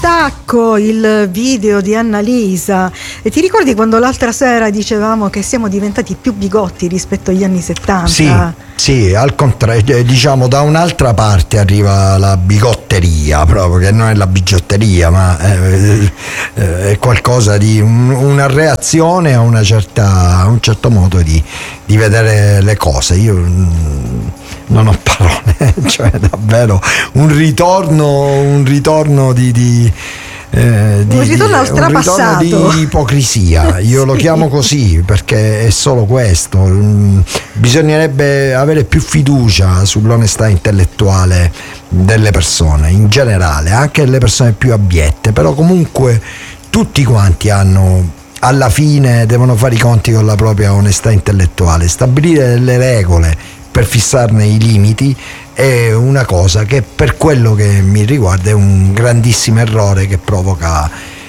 Stacco il video di Annalisa. E ti ricordi quando l'altra sera dicevamo che siamo diventati più bigotti rispetto agli anni 70? Sì, al contrario, diciamo da un'altra parte arriva la bigotteria, proprio, che non è la bigiotteria, ma è qualcosa di una reazione a un certo modo di vedere le cose. Io non ho parole, cioè davvero un ritorno di un ritorno al strapassato, di ipocrisia. Io lo chiamo così perché è solo questo. Bisognerebbe avere più fiducia sull'onestà intellettuale delle persone in generale, anche le persone più abiette, però comunque tutti quanti alla fine devono fare i conti con la propria onestà intellettuale, stabilire delle regole per fissarne i limiti. È una cosa che, per quello che mi riguarda, è un grandissimo errore che provoca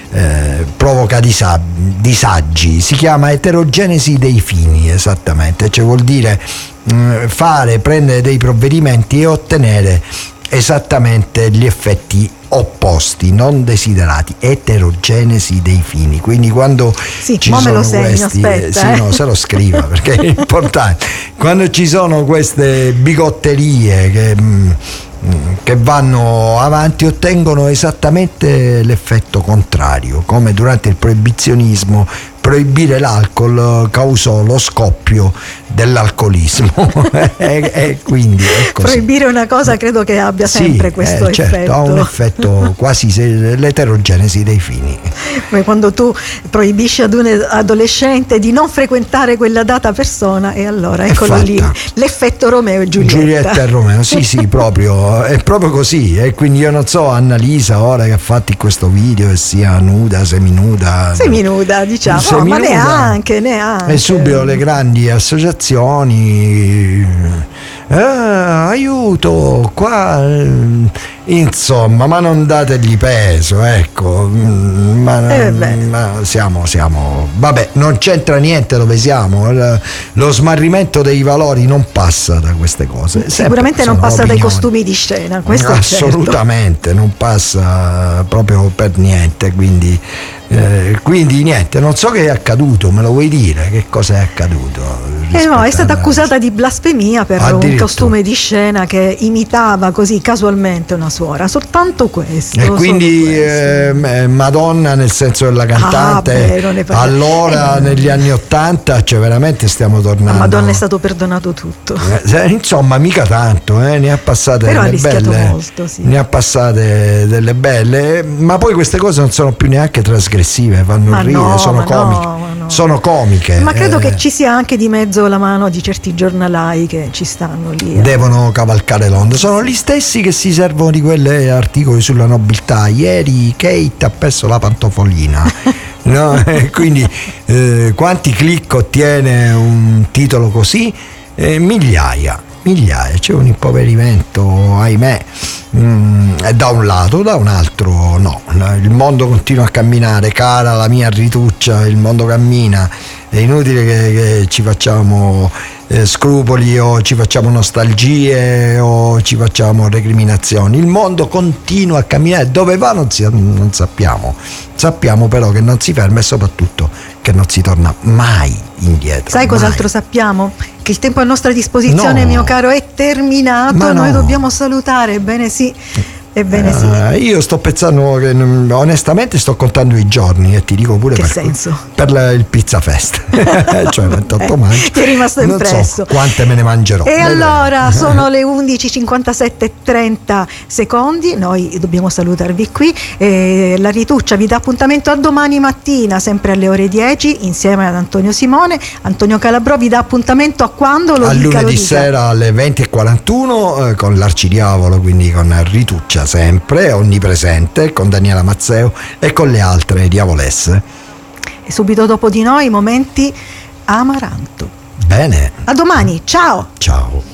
disagi. Si chiama eterogenesi dei fini, esattamente, cioè vuol dire prendere dei provvedimenti e ottenere esattamente gli effetti opposti, non desiderati. Eterogenesi dei fini. Quindi quando ci sono questi, no, se lo scriva perché è importante. Quando ci sono queste bigotterie che vanno avanti, ottengono esattamente l'effetto contrario, come durante il proibizionismo. Proibire l'alcol causò lo scoppio dell'alcolismo e quindi è così. Proibire una cosa credo che abbia sempre questo effetto. Certo, ha un effetto quasi l'eterogenesi dei fini. Quando tu proibisci ad un adolescente di non frequentare quella data persona, e allora eccolo lì, l'effetto Romeo e Giulietta. Giulietta e Romeo, sì, proprio, è proprio così. E quindi io non so, Annalisa ora che ha fatto questo video, che sia nuda, seminuda, diciamo. No, ma neanche. E subito le grandi associazioni, aiuto qua, insomma, ma non dategli peso, ecco, ma siamo vabbè, non c'entra niente dove siamo. Lo smarrimento dei valori non passa da queste cose, sicuramente non passa dai costumi di scena, questo assolutamente certo. Non passa proprio per niente, quindi niente, non so che è accaduto, me lo vuoi dire che cosa è accaduto? No, è stata accusata di blasfemia per un costume di scena che imitava così casualmente una suora, soltanto questo. E quindi Madonna, nel senso della cantante, allora negli anni '80, cioè veramente stiamo tornando. A Madonna è stato perdonato tutto. Insomma, mica tanto, ne ha passate però delle belle, molto, sì. Ne ha passate delle belle, ma poi queste cose non sono più neanche trasgressive, fanno ridere, sono comiche. Sono comiche. Ma credo che ci sia anche di mezzo la mano di certi giornalai che ci stanno lì. Devono cavalcare l'onda. Sono gli stessi che si servono di quelle articoli sulla nobiltà. Ieri Kate ha perso la pantofolina. No? Quindi quanti click ottiene un titolo così? Migliaia, c'è un impoverimento, ahimè, da un lato, da un altro no. Il mondo continua a camminare, cara la mia rituccia, il mondo cammina, è inutile che ci facciamo scrupoli o ci facciamo nostalgie o ci facciamo recriminazioni. Il mondo continua a camminare, dove va non sappiamo però che non si ferma e soprattutto che non si torna mai indietro. Sai cos'altro sappiamo? Che il tempo a nostra disposizione, mio caro, è terminato. Noi dobbiamo salutare, ebbene sì. Io sto pensando che onestamente sto contando i giorni e ti dico pure che senso? Per il Pizza Fest. Cioè 28 maggio. Ti è rimasto impresso. Non so quante me ne mangerò. E allora sono le 11:57:30. Noi dobbiamo salutarvi qui. La Rituccia vi dà appuntamento a domani mattina, sempre alle ore 10, insieme ad Antonio Simone. Antonio Calabrò vi dà appuntamento a quando? A lunedì sera alle 20:41 con l'Arcidiavolo, quindi con Rituccia sempre onnipresente, con Daniela Mazzeo e con le altre diavolesse. E subito dopo di noi momenti Amaranto. Bene. A domani, ciao.